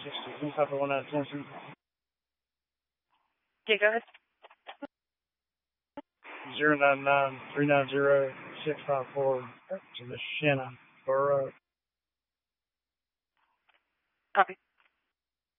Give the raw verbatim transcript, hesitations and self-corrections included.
One five one nine Tennessee. Okay, go ahead. Zero nine nine three nine zero six five four to the Shannon Borough. Copy.